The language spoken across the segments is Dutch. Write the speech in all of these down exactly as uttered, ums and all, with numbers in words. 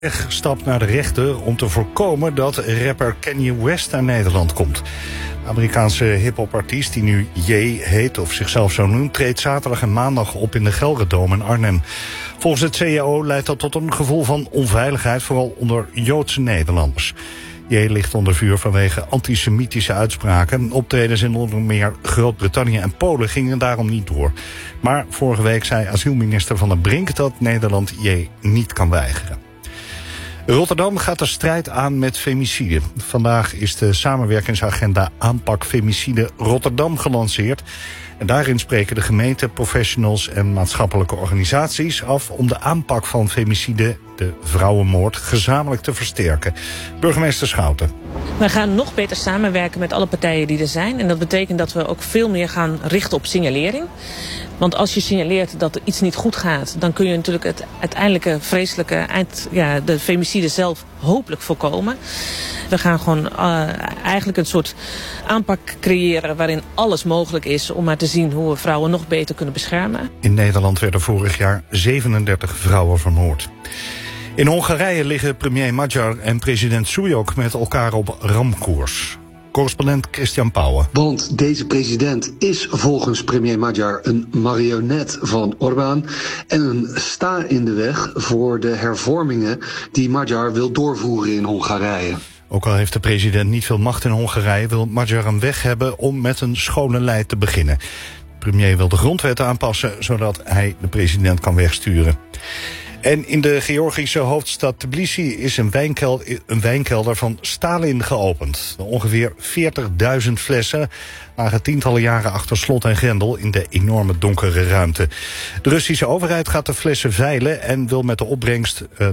stapt naar de rechter om te voorkomen dat rapper Kanye West naar Nederland komt. De Amerikaanse hip-hop-artiest, die nu Ye heet of zichzelf zo noemt, treedt zaterdag en maandag op in de Gelredome in Arnhem. Volgens het C A O leidt dat tot een gevoel van onveiligheid, vooral onder Joodse Nederlanders. Ye ligt onder vuur vanwege antisemitische uitspraken. Optredens in onder meer Groot-Brittannië en Polen gingen daarom niet door. Maar vorige week zei asielminister Van der Brink dat Nederland Ye niet kan weigeren. Rotterdam gaat de strijd aan met femicide. Vandaag is de samenwerkingsagenda Aanpak Femicide Rotterdam gelanceerd. En daarin spreken de gemeente, professionals en maatschappelijke organisaties af om de aanpak van femicide, de vrouwenmoord, gezamenlijk te versterken. Burgemeester Schouten. We gaan nog beter samenwerken met alle partijen die er zijn. En dat betekent dat we ook veel meer gaan richten op signalering. Want als je signaleert dat er iets niet goed gaat, dan kun je natuurlijk het uiteindelijke vreselijke eind, ja, de femicide zelf hopelijk voorkomen. We gaan gewoon uh, eigenlijk een soort aanpak creëren waarin alles mogelijk is om maar te zien hoe we vrouwen nog beter kunnen beschermen. In Nederland werden vorig jaar zevenendertig vrouwen vermoord. In Hongarije liggen premier Magyar en president Súlyog met elkaar op ramkoers. Correspondent Christian Pauwen. Want deze president is volgens premier Magyar een marionet van Orbán en een sta in de weg voor de hervormingen die Magyar wil doorvoeren in Hongarije. Ook al heeft de president niet veel macht in Hongarije, wil Magyar een weg hebben om met een schone lei te beginnen. De premier wil de grondwet aanpassen, zodat hij de president kan wegsturen. En in de Georgische hoofdstad Tbilisi is een wijnkelder, een wijnkelder van Stalin geopend. Ongeveer veertigduizend flessen lagen tientallen jaren achter slot en grendel in de enorme donkere ruimte. De Russische overheid gaat de flessen veilen en wil met de opbrengst... Uh,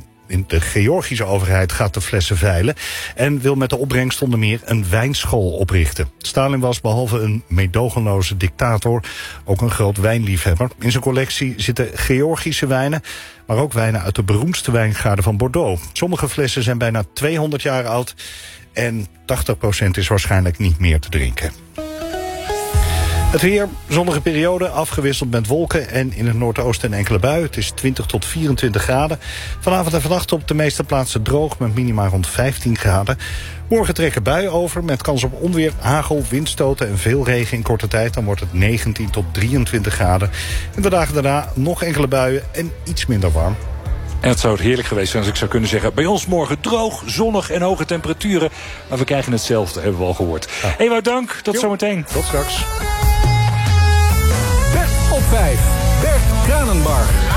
De Georgische overheid gaat de flessen veilen en wil met de opbrengst onder meer een wijnschool oprichten. Stalin was behalve een meedogenloze dictator ook een groot wijnliefhebber. In zijn collectie zitten Georgische wijnen, maar ook wijnen uit de beroemdste wijngaarden van Bordeaux. Sommige flessen zijn bijna tweehonderd jaar oud en tachtig procent is waarschijnlijk niet meer te drinken. Het weer, zonnige periode, afgewisseld met wolken en in het noordoosten een enkele bui. Het is twintig tot vierentwintig graden. Vanavond en vannacht op de meeste plaatsen droog met minima rond vijftien graden. Morgen trekken buien over met kans op onweer, hagel, windstoten en veel regen in korte tijd. Dan wordt het negentien tot drieëntwintig graden. En de dagen daarna nog enkele buien en iets minder warm. En het zou het heerlijk geweest zijn als ik zou kunnen zeggen... bij ons morgen droog, zonnig en hoge temperaturen. Maar we krijgen hetzelfde, hebben we al gehoord. Ja. Ewout, dank. Tot jo. zometeen. Tot straks. Bert op vijf. Bert Kranenbarg.